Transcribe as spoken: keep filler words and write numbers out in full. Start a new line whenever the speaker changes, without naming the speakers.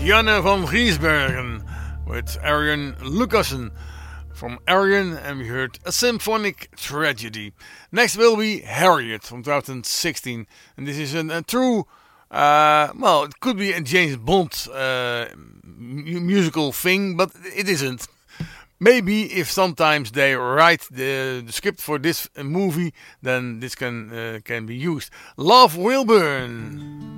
Janne van Giesbergen with Arian Lucassen from Arian, and we heard A Symphonic Tragedy. Next will be Harriet from twenty sixteen, and this is an, a true, uh, well, it could be a James Bond uh, m- musical thing, but it isn't. Maybe if sometimes they write the, the script for this movie, then this can uh, can be used. Love Will Burn.